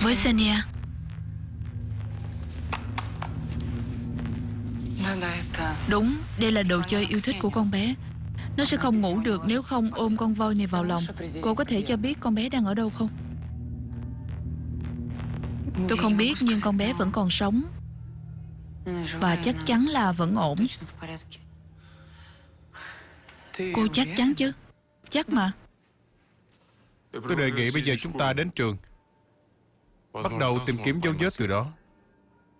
với Xenia. Đúng, đây là đồ chơi yêu thích của con bé. Nó sẽ không ngủ được nếu không ôm con voi này vào lòng. Cô có thể cho biết con bé đang ở đâu không? Tôi không biết, nhưng con bé vẫn còn sống. Và chắc chắn là vẫn ổn. Cô chắc chắn chứ? Chắc mà. Tôi đề nghị bây giờ chúng ta đến trường, bắt đầu tìm kiếm dấu vết từ đó.